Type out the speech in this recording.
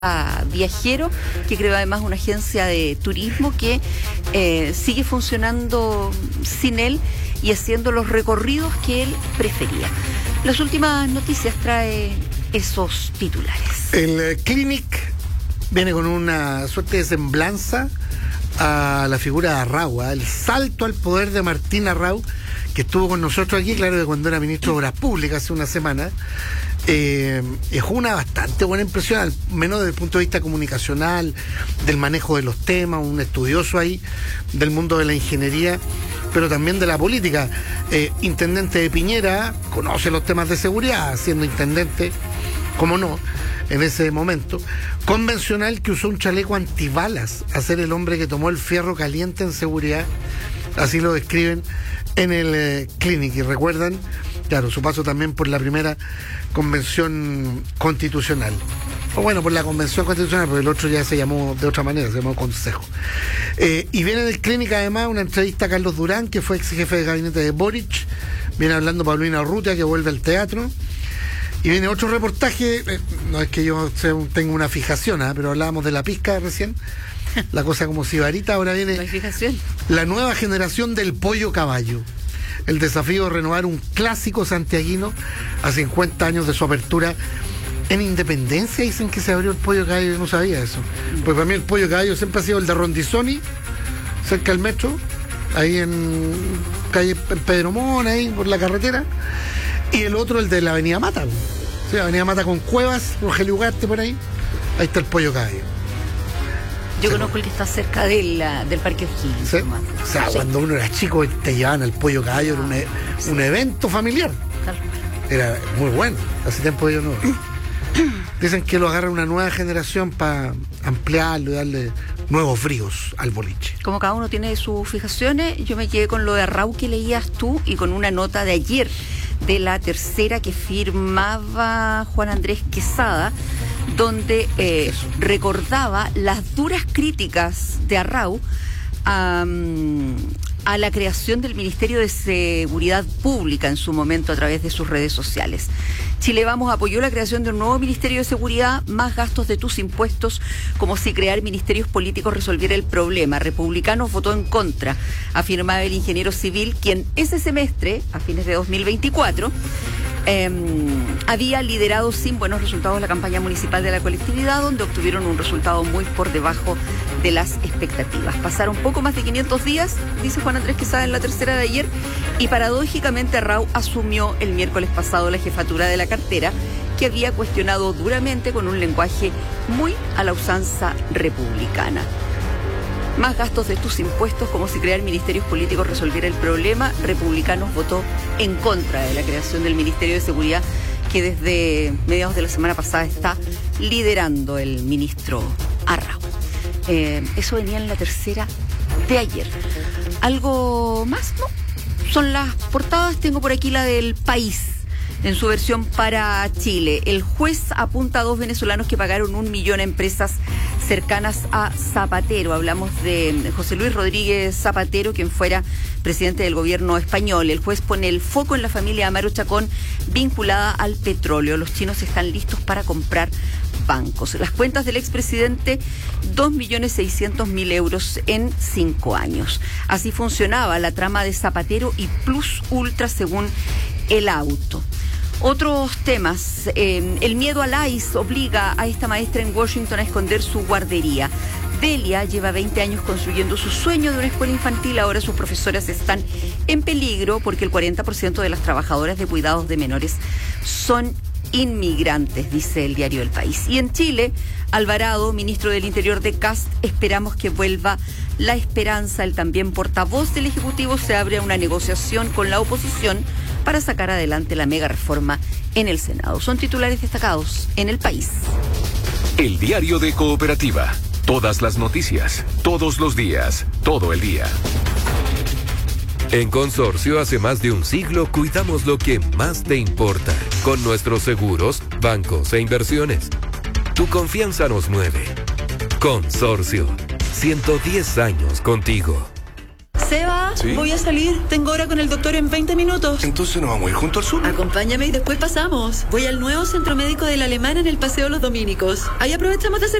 Viajero, que creó además una agencia de turismo que sigue funcionando sin él y haciendo los recorridos que él prefería. Las últimas noticias trae esos titulares. El Clinic viene con una suerte de semblanza a la figura de Arrau, el salto al poder de Martín Arrau, que estuvo con nosotros aquí, claro, que cuando era ministro de Obras Públicas hace una semana. Dejó una bastante buena impresión, al menos desde el punto de vista comunicacional, del manejo de los temas, un estudioso ahí del mundo de la ingeniería, pero también de la política. Intendente de Piñera, conoce los temas de seguridad, siendo intendente, cómo no, en ese momento. Convencional, que usó un chaleco antibalas a ser el hombre que tomó el fierro caliente en seguridad, así lo describen en el Clinic. Y recuerdan, claro, su paso también por la primera convención constitucional. O bueno, por la convención constitucional, porque el otro ya se llamó de otra manera, se llamó Consejo. Y viene del Clinic además una entrevista a Carlos Durán, que fue ex jefe de gabinete de Boric. Viene hablando Paulina Urrutia, que vuelve al teatro. Y viene otro reportaje, no es que yo tenga una fijación, pero hablábamos de la pizca recién. La cosa como sibarita, ahora viene ¿No hay fijación? La nueva generación del pollo caballo. El desafío de renovar un clásico santiaguino a 50 años de su apertura en Independencia. Dicen que se abrió el pollo caballo, yo no sabía eso. Pues para mí el pollo caballo siempre ha sido el de Rondizoni, cerca del metro, ahí en calle Pedro Mona, ahí por la carretera. Y el otro el de la Avenida Mata. Sí, Avenida Mata con Cuevas, Rogelio Ugarte por ahí. Ahí está el pollo caballo. Yo conozco el que está cerca del Parque O'Higgins. ¿Sí? O sea, sí. Cuando uno era chico te llevaban al pollo caballo, era un evento familiar. Era muy bueno. Hace tiempo yo no. Dicen que lo agarra una nueva generación para ampliarlo y darle nuevos bríos al boliche. Como cada uno tiene sus fijaciones, yo me quedé con lo de Arrau que leías tú y con una nota de ayer de La Tercera que firmaba Juan Andrés Quesada, donde recordaba las duras críticas de Arrau a la creación del Ministerio de Seguridad Pública en su momento a través de sus redes sociales. Chile Vamos apoyó la creación de un nuevo Ministerio de Seguridad, más gastos de tus impuestos, como si crear ministerios políticos resolviera el problema. Republicanos votó en contra, afirmaba el ingeniero civil, quien ese semestre, a fines de 2024, había liderado sin buenos resultados la campaña municipal de la colectividad, donde obtuvieron un resultado muy por debajo de las expectativas. Pasaron poco más de 500 días, dice Juan Andrés Quesada en La Tercera de ayer, y paradójicamente Arrau asumió el miércoles pasado la jefatura de la cartera, que había cuestionado duramente con un lenguaje muy a la usanza republicana. Más gastos de tus impuestos, como si crear ministerios políticos resolviera el problema. Republicanos votó en contra de la creación del Ministerio de Seguridad, que desde mediados de la semana pasada está liderando el ministro Arrau. Eso venía en La Tercera de ayer. ¿Algo más? No. Son las portadas. Tengo por aquí la del País, en su versión para Chile. El juez apunta a 2 venezolanos que pagaron 1 millón a empresas cercanas a Zapatero. Hablamos de José Luis Rodríguez Zapatero, quien fuera presidente del gobierno español. El juez pone el foco en la familia Amaro Chacón vinculada al petróleo. Los chinos están listos para comprar bancos. Las cuentas del expresidente, 2.600.000 euros en 5 años. Así funcionaba la trama de Zapatero y Plus Ultra, según El Auto. Otros temas. El miedo al ICE obliga a esta maestra en Washington a esconder su guardería. Delia lleva 20 años construyendo su sueño de una escuela infantil. Ahora sus profesoras están en peligro porque el 40% de las trabajadoras de cuidados de menores son inmigrantes, dice el diario El País. Y en Chile, Alvarado, ministro del Interior de Kast, esperamos que vuelva la esperanza. El también portavoz del Ejecutivo se abre a una negociación con la oposición para sacar adelante la mega reforma en el Senado. Son titulares destacados en El País. El diario de Cooperativa. Todas las noticias, todos los días, todo el día. En Consorcio, hace más de un siglo, cuidamos lo que más te importa. Con nuestros seguros, bancos e inversiones. Tu confianza nos mueve. Consorcio. 110 años contigo. Seba, ¿Sí? voy a salir. Tengo hora con el doctor en 20 minutos. Entonces nos vamos a ir junto al sur. Acompáñame y después pasamos. Voy al nuevo centro médico del Alemán en el Paseo Los Dominicos. Ahí aprovechamos de hacer